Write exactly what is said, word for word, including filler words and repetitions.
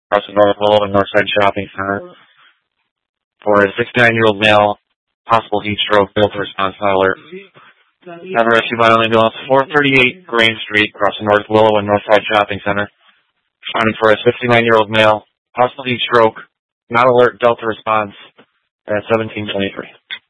across the North Willow and Northside Shopping Center for a sixty-nine-year-old male, possible heat stroke, failed to response alert. Ever rescued by an ambulance, four thirty-eight Grange Street, across the North Willow and Northside Shopping Center. Responding for a sixty-nine-year-old male, possible heat stroke, not alert, Delta response at seventeen twenty-three.